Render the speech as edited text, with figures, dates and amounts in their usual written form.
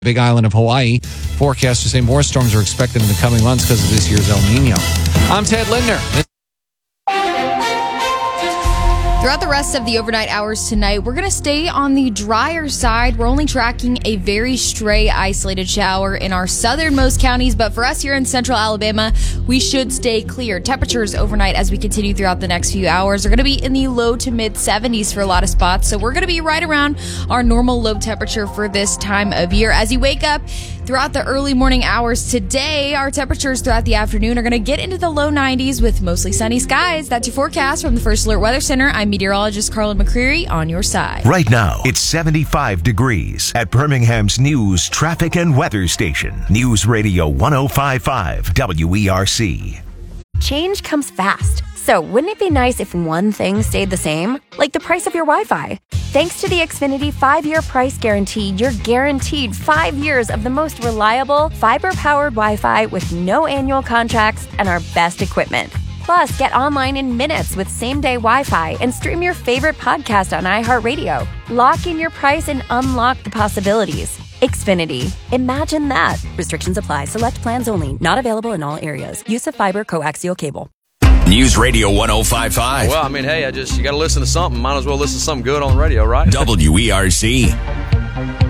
Big island of Hawaii. Forecasters say more storms are expected in the coming months because of this year's El Nino. I'm Ted Lindner. Throughout the rest of the overnight hours tonight, we're going to stay on the drier side. We're only tracking a very stray isolated shower in our southernmost counties, but for us here in central Alabama, we should stay clear. Temperatures overnight as we continue throughout the next few hours are going to be in the low to mid 70s for a lot of spots, so we're going to be right around our normal low temperature for this time of year. As you wake up throughout the early morning hours today, our temperatures throughout the afternoon are going to get into the low 90s with mostly sunny skies. That's your forecast from the First Alert Weather Center. I'm meteorologist Carlin McCreary on your side. Right now, it's 75 degrees at Birmingham's news, traffic, and weather station. News Radio 105.5 WERC. Change comes fast. So wouldn't it be nice if one thing stayed the same? Like the price of your Wi-Fi. Thanks to the Xfinity 5-year price guarantee, you're guaranteed 5 years of the most reliable, fiber-powered Wi-Fi with no annual contracts and our best equipment. Plus, get online in minutes with same-day Wi-Fi and stream your favorite podcast on iHeartRadio. Lock in your price and unlock the possibilities. Xfinity. Imagine that. Restrictions apply. Select plans only. Not available in all areas. Use of fiber coaxial cable. News Radio 105.5. Well, I mean, hey, you got to listen to something. Might as well listen to something good on the radio, right? WERC.